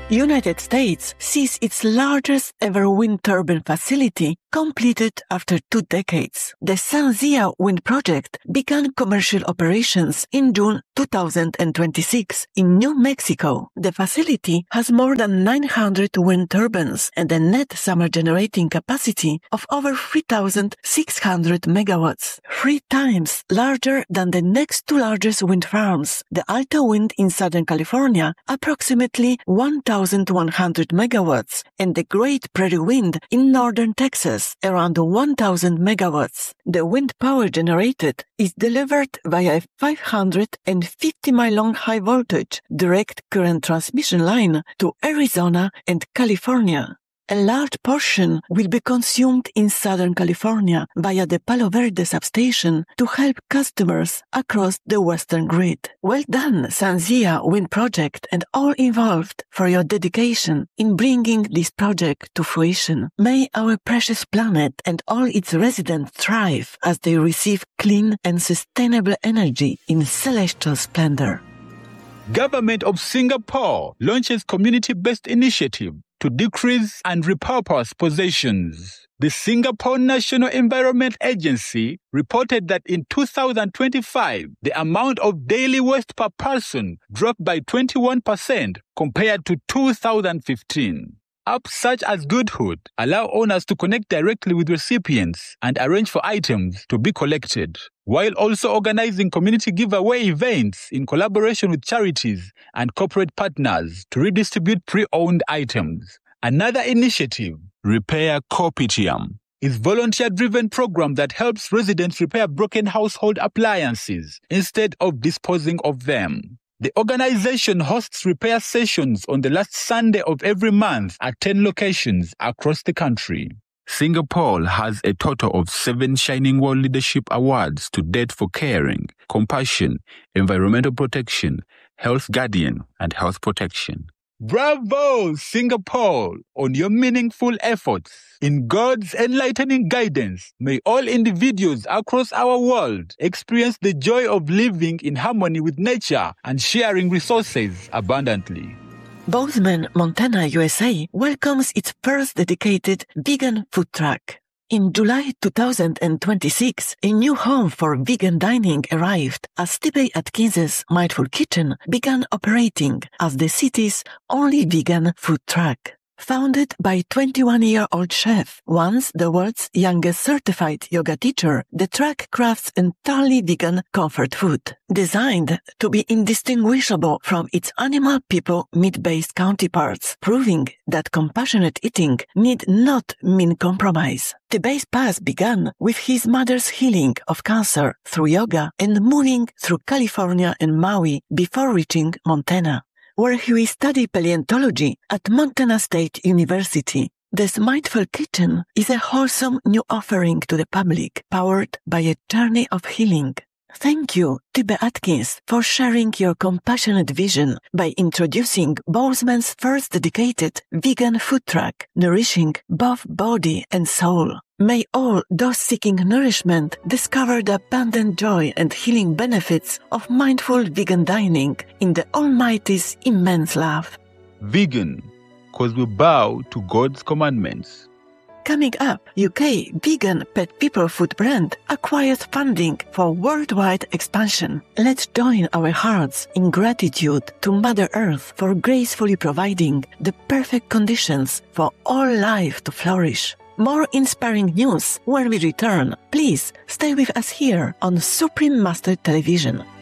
United States sees its largest ever wind turbine facility completed after 2 decades. The SunZia wind project began commercial operations in June 2026 in New Mexico. The facility has more than 900 wind turbines and a net summer generating capacity of over 3,600 megawatts, 3 times larger than the next 2 largest wind farms, the Alta Wind in Southern California, approximately 1,100 megawatts, and the Great Prairie Wind in northern Texas, around 1,000 megawatts. The wind power generated is delivered via a 550-mile-long high-voltage direct current transmission line to Arizona and California. A large portion will be consumed in Southern California via the Palo Verde substation to help customers across the western grid. Well done, SunZia Wind Project, and all involved for your dedication in bringing this project to fruition. May our precious planet and all its residents thrive as they receive clean and sustainable energy in celestial splendor. Government of Singapore launches community-based initiative to decrease and repurpose possessions. The Singapore National Environment Agency reported that in 2025, the amount of daily waste per person dropped by 21% compared to 2015. Apps such as Goodhood allow owners to connect directly with recipients and arrange for items to be collected, while also organizing community giveaway events in collaboration with charities and corporate partners to redistribute pre-owned items. Another initiative, Repair Kopitiam, is a volunteer-driven program that helps residents repair broken household appliances instead of disposing of them. The organization hosts repair sessions on the last Sunday of every month at 10 locations across the country. Singapore has a total of 7 Shining World Leadership Awards to date for caring, compassion, environmental protection, health guardian, and health protection. Bravo, Singapore, on your meaningful efforts. In God's enlightening guidance, may all individuals across our world experience the joy of living in harmony with nature and sharing resources abundantly. Bozeman, Montana, USA welcomes its first dedicated vegan food truck. In July 2026, a new home for vegan dining arrived as T.B. Atkins's Mindful Kitchen began operating as the city's only vegan food truck. Founded by 21-year-old chef, once the world's youngest certified yoga teacher, the truck crafts entirely vegan comfort food, designed to be indistinguishable from its animal people meat-based counterparts, proving that compassionate eating need not mean compromise. T.B.'s path began with his mother's healing of cancer through yoga and moving through California and Maui before reaching Montana, where he studied paleontology at Montana State University. This Mindful Kitchen is a wholesome new offering to the public, powered by a journey of healing. Thank you, T.B. Atkins, for sharing your compassionate vision by introducing Bozeman's first dedicated vegan food truck, nourishing both body and soul. May all those seeking nourishment discover the abundant joy and healing benefits of mindful vegan dining in the Almighty's immense love. Vegan, because we bow to God's commandments. Coming up, UK vegan pet people food brand acquires funding for worldwide expansion. Let's join our hearts in gratitude to Mother Earth for gracefully providing the perfect conditions for all life to flourish. More inspiring news when we return. Please stay with us here on Supreme Master Television.